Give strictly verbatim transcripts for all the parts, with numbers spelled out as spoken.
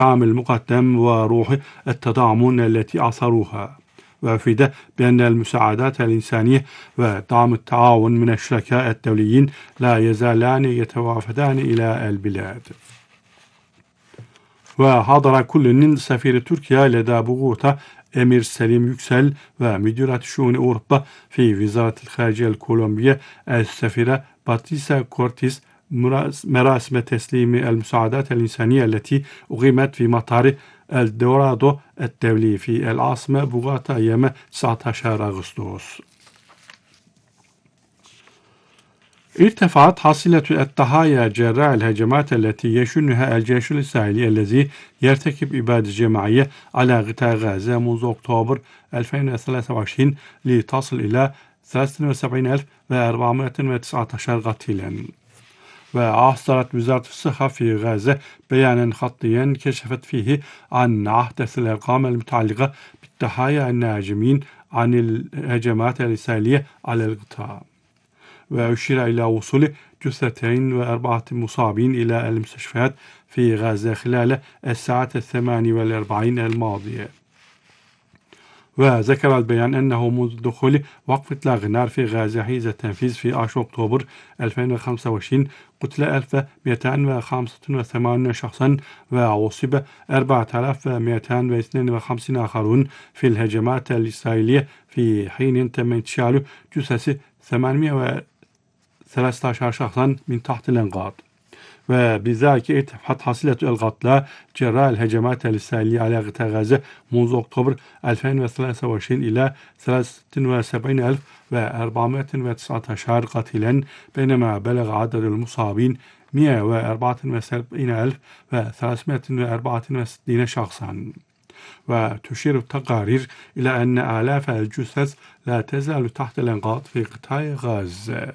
المقدم وروح التضامن التي أثروها. وأفيد بأن المساعدات الإنسانية ودعم التعاون من الشركاء الدوليين لا يزالان يتوافدان إلى البلاد. وحضر كل من سفير تركيا لدى بوغوتا أمير سليم يكسل ومديرة شؤون أوروبا في وزارة الخارجية الكولومبية السفيرة باتريسا كورتيس مراسم تسليم المساعدات الإنسانية التي أقيمت في مطار الدورادو الدولي في العاصمة بوغوتا يوم تسعة عشر أغسطس. ارتفعت حصيلة الضحايا جراء الهجمات التي يشنها الجيش الإسرائيلي الذي يرتكب إبادة جماعية على قطاع غزة منذ أكتوبر ألفين وثلاثة وعشرين لتصل إلى ثلاثة وسبعين ألف وأربعمائة وتسعة عشر قتيلا. وأصدرت وزارة الصحة في غزة بيانا خطيا كشفت فيه عن أحدث الأرقام المتعلقة بالضحايا الناجمين عن الهجمات الإسرائيلية على القطاع. وأشير إلى وصول جثتين وأربعة مصابين إلى المستشفيات في غزة خلال الساعات الثمان والأربعين الماضية. وذكر البيان أنه منذ دخول وقف إطلاق النار في غزة حيز التنفيذ في عشرة أكتوبر ألفين وخمسة وعشرين قتل ألف ومئتين وخمسة وثمانين شخصا وأصيب أربعة آلاف ومئتين واثنين وخمسين آخرون في الهجمات الإسرائيلية في حين تم انتشال جثث ثمانمائة وثلاثة عشر شخصا من تحت الأنقاض. وبذلك ارتفعت حصيلة القتلى جراء الهجمات الإسرائيلية على قطاع غزة منذ أكتوبر ألفين وثلاثة وعشرين إلى ثلاثة وسبعين ألف وأربعمائة وتسعة عشر قتيلا، بينما بلغ عدد المصابين مئة وأربعة وسبعين ألف وثلاثمائة وأربعة وستين شخصا. وتشير التقارير إلى أن آلاف الجثث لا تزال تحت الأنقاض في قطاع غزة.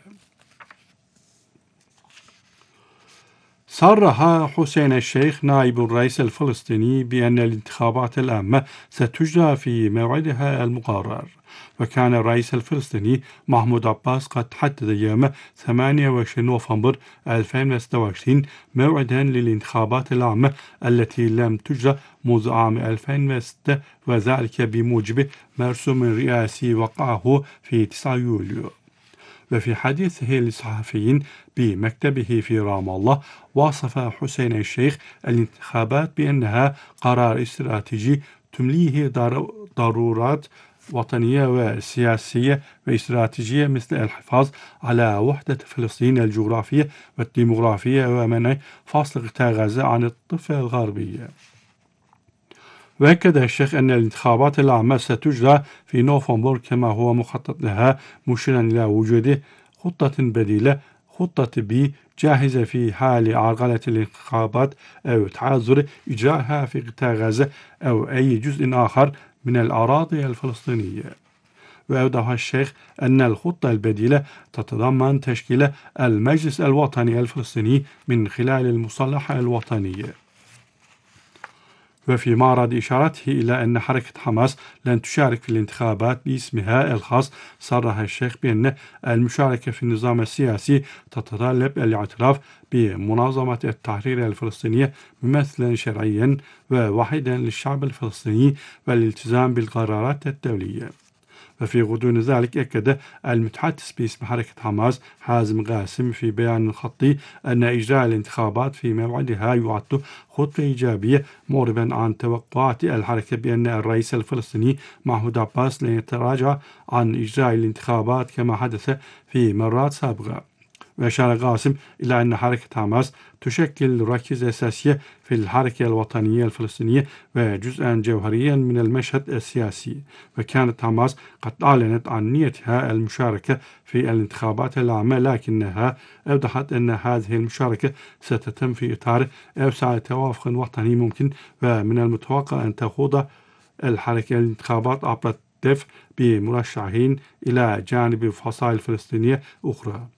صرح حسين الشيخ نائب الرئيس الفلسطيني بأن الانتخابات العامة ستجرى في موعدها المقرر. وكان الرئيس الفلسطيني محمود عباس قد حدد يوم ثمانية وعشرين نوفمبر ألفين وستة وعشرين موعدا للانتخابات العامة التي لم تجرى منذ عام ألفين وستة، وذلك بموجب مرسوم رئاسي وقعه في تسعة يوليو. وفي حديثه للصحفيين بمكتبه في رام الله، وصف حسين الشيخ الانتخابات بأنها قرار استراتيجي تمليه ضرورات وطنية وسياسية واستراتيجية مثل الحفاظ على وحدة فلسطين الجغرافية والديمغرافية ومنع فصل قطاع غزة عن الضفة الغربية. وأكد الشيخ أن الانتخابات العامة ستجرى في نوفمبر كما هو مخطط لها، مشيرا إلى وجود خطة بديلة، خطة بي جاهزة في حال عرقلة الانتخابات أو تعذر إجراءها في قطاع غزة أو أي جزء آخر من الأراضي الفلسطينية. وأوضح الشيخ أن الخطة البديلة تتضمن تشكيل المجلس الوطني الفلسطيني من خلال المصالحة الوطنية. وفي معرض إشارته إلى أن حركة حماس لن تشارك في الانتخابات باسمها الخاص، صرح الشيخ بأن المشاركة في النظام السياسي تتطلب الاعتراف بمنظمة التحرير الفلسطينية ممثلا شرعيا ووحيدا للشعب الفلسطيني والالتزام بالقرارات الدولية. وفي غضون ذلك أكد المتحدث باسم حركة حماس حازم قاسم في بيان خطي أن إجراء الانتخابات في موعدها يعد خطوة إيجابية، معربا عن توقعات الحركة بأن الرئيس الفلسطيني محمود عباس لن يتراجع عن إجراء الانتخابات كما حدث في مرات سابقة. وأشار قاسم إلى أن حركة حماس تشكل ركيزة أساسية في الحركة الوطنية الفلسطينية وجزءا جوهريا من المشهد السياسي. وكانت حماس قد أعلنت عن نيتها المشاركة في الانتخابات العامة، لكنها أوضحت أن هذه المشاركة ستتم في إطار أوسع توافق وطني ممكن، ومن المتوقع أن تخوض الحركة الانتخابات عبر الدفع بمرشحين إلى جانب فصائل فلسطينية أخرى.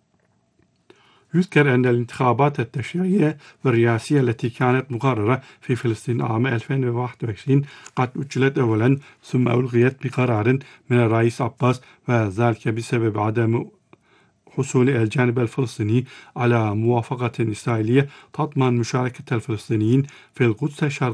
يذكر أن الانتخابات التشريعية والرئاسية التي كانت مقررة في فلسطين عام ألفين وواحد وعشرين قد أجلت أولا ثم ألغيت بقرار من الرئيس عباس، وذلك بسبب عدم حصول الجانب الفلسطيني على موافقة إسرائيلية تضمن مشاركة الفلسطينيين في القدس الشرقية.